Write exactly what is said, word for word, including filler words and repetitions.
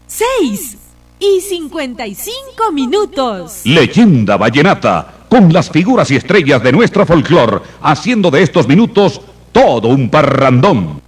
seis y cincuenta y cinco minutos. Leyenda vallenata, con las figuras y estrellas de nuestro folclor, haciendo de estos minutos todo un parrandón.